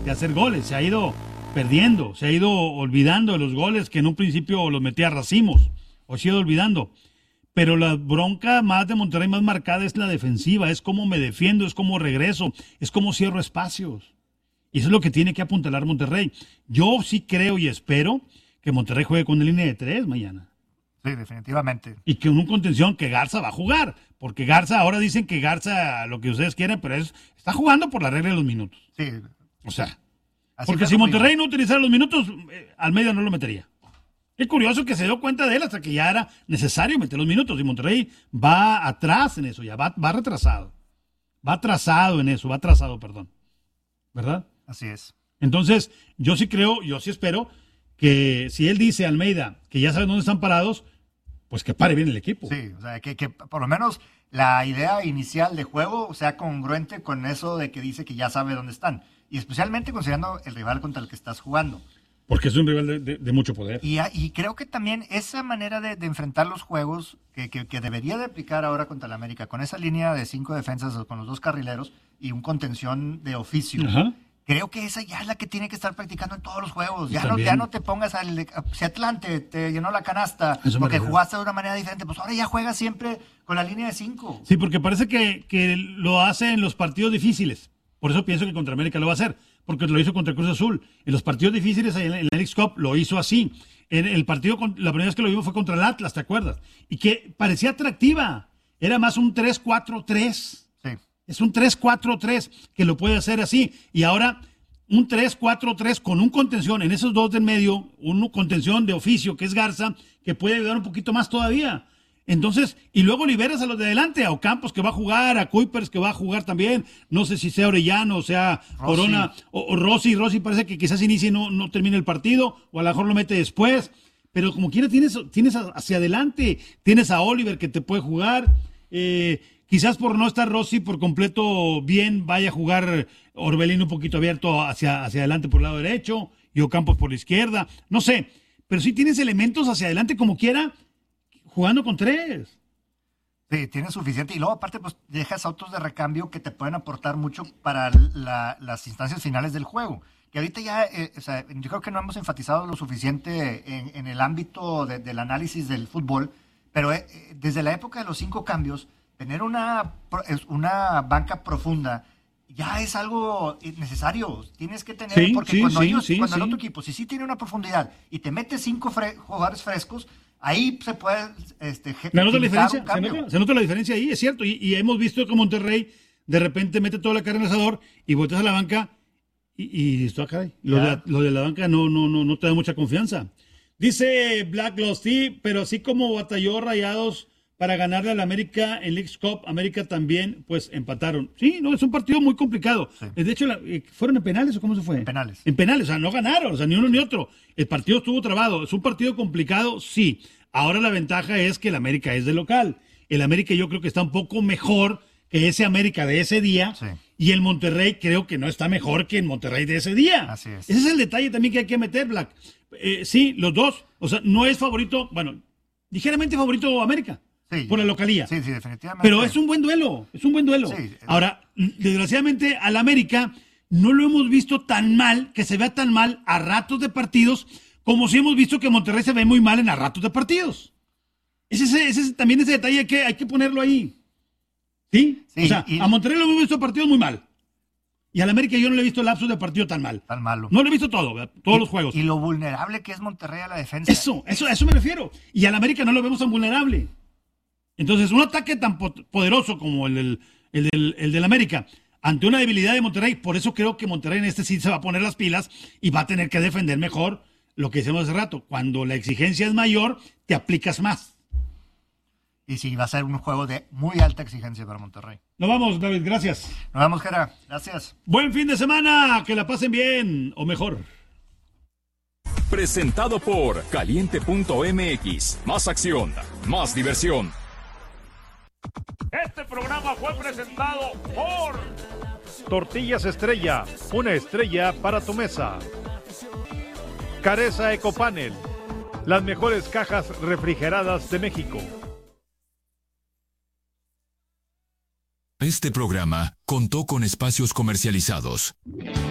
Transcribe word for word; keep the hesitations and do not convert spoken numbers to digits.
de hacer goles, se ha ido perdiendo, se ha ido olvidando de los goles que en un principio los metía a racimos, o se ha ido olvidando. Pero la bronca más de Monterrey más marcada es la defensiva, es cómo me defiendo, es cómo regreso, es cómo cierro espacios. Y eso es lo que tiene que apuntalar Monterrey. Yo sí creo y espero que Monterrey juegue con una línea de tres mañana. Sí, definitivamente. Y que en un contención que Garza va a jugar, porque Garza, ahora dicen que Garza, lo que ustedes quieran, pero es, está jugando por la regla de los minutos. Sí. O sea, Así porque si Monterrey no utilizara los minutos, eh, Almeida no lo metería. Es curioso que se dio cuenta de él hasta que ya era necesario meter los minutos, y Monterrey va atrás en eso, ya va, va retrasado. Va atrasado en eso, va atrasado, perdón. ¿Verdad? Así es. Entonces, yo sí creo, yo sí espero que si él dice a Almeida que ya sabe dónde están parados, pues que pare bien el equipo. Sí, o sea, que, que por lo menos la idea inicial de juego sea congruente con eso de que dice que ya sabe dónde están. Y especialmente considerando el rival contra el que estás jugando. Porque es un rival de, de, de mucho poder. Y, y creo que también esa manera de, de enfrentar los juegos que, que, que debería de aplicar ahora contra el América, con esa línea de cinco defensas con los dos carrileros y un contención de oficio, Ajá. Creo que esa ya es la que tiene que estar practicando en todos los juegos. Ya no, ya no te pongas al... Si Atlante te llenó la canasta porque jugaste de una manera diferente, pues ahora ya juegas siempre con la línea de cinco. Sí, porque parece que, que lo hace en los partidos difíciles. Por eso pienso que contra América lo va a hacer. Porque lo hizo contra Cruz Azul. En los partidos difíciles, en la Leagues Cup, lo hizo así. En el partido, la primera vez que lo vimos fue contra el Atlas, ¿te acuerdas? Y que parecía atractiva. Era más un tres cuatro tres. Sí. Es un tres cuatro tres que lo puede hacer así. Y ahora un tres cuatro tres con un contención en esos dos del medio, una contención de oficio que es Garza, que puede ayudar un poquito más todavía. Entonces, y luego liberas a los de adelante, a Ocampos que va a jugar, a Kuipers que va a jugar también, no sé si sea Orellano, o sea Rossi. Corona, o, o Rossi, Rossi parece que quizás inicie y no, no termine el partido, o a lo mejor lo mete después, pero como quiera tienes, tienes hacia adelante, tienes a Oliver que te puede jugar, eh, quizás por no estar Rossi por completo bien, vaya a jugar Orbelín un poquito abierto hacia, hacia adelante por el lado derecho, y Ocampos por la izquierda, no sé, pero sí tienes elementos hacia adelante como quiera, jugando con tres. Sí, tienes suficiente. Y luego, aparte, pues dejas autos de recambio que te pueden aportar mucho para la, las instancias finales del juego. Que ahorita ya, eh, o sea, yo creo que no hemos enfatizado lo suficiente en, en el ámbito de, del análisis del fútbol, pero eh, desde la época de los cinco cambios, tener una, una banca profunda ya es algo necesario. Tienes que tener, sí, porque sí, cuando, sí, ellos, sí, cuando sí. el otro equipo, si sí tiene una profundidad y te metes cinco fre- jugadores frescos, ahí se puede este, ¿Se nota la diferencia? ¿Se nota? ¿Se nota la diferencia ahí? Es cierto. Y, y hemos visto que Monterrey de repente mete toda la carne en el asador y volteas a la banca y, y esto acá. Lo, de la, lo de la banca no, no, no, no te da mucha confianza. Dice Black Lost, sí, pero así como batalló Rayados para ganarle al América en Leagues Cup, América también, pues empataron. Sí, no, es un partido muy complicado. Sí. De hecho, la, ¿fueron en penales o cómo se fue? En penales. En penales, o sea, no ganaron, o sea, ni uno ni otro. El partido estuvo trabado. Es un partido complicado, sí. Ahora la ventaja es que el América es de local. El América yo creo que está un poco mejor que ese América de ese día. Sí. Y el Monterrey creo que no está mejor que el Monterrey de ese día. Así es. Ese es el detalle también que hay que meter, Black. Eh, sí, los dos. O sea, no es favorito, bueno, ligeramente favorito América. Sí, por la localía. Sí, sí, definitivamente. Pero es un buen duelo, es un buen duelo. Sí. Ahora, desgraciadamente, al América no lo hemos visto tan mal, que se vea tan mal a ratos de partidos, como si hemos visto que Monterrey se ve muy mal en a ratos de partidos. Ese, ese, ese también ese detalle hay que, hay que ponerlo ahí. ¿Sí? Sí, o sea, y... a Monterrey lo hemos visto partidos muy mal. Y al América yo no le he visto lapsos de partido tan mal. Tan malo. No lo he visto todo, ¿verdad? Todos y, los juegos. Y lo vulnerable que es Monterrey a la defensa. Eso, eso, a eso me refiero. Y al América no lo vemos tan vulnerable. Entonces, un ataque tan poderoso como el del, el, del, el del América, ante una debilidad de Monterrey, por eso creo que Monterrey en este sí se va a poner las pilas y va a tener que defender mejor lo que decíamos hace rato. Cuando la exigencia es mayor, te aplicas más. Y sí, va a ser un juego de muy alta exigencia para Monterrey. Nos vamos, David, gracias. Nos vamos, Jera. Gracias. Buen fin de semana, que la pasen bien, o mejor. Presentado por Caliente punto M X. Más acción, más diversión. Este programa fue presentado por Tortillas Estrella, una estrella para tu mesa. Careza Ecopanel, las mejores cajas refrigeradas de México. Este programa contó con espacios comercializados.